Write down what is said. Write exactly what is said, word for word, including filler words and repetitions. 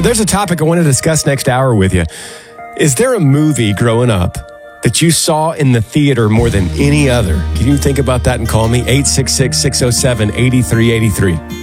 there's a topic I want to discuss next hour with you. Is there a movie growing up that you saw in the theater more than any other? Can you think about that and call me? eight six six, six oh seven, eight three eight three.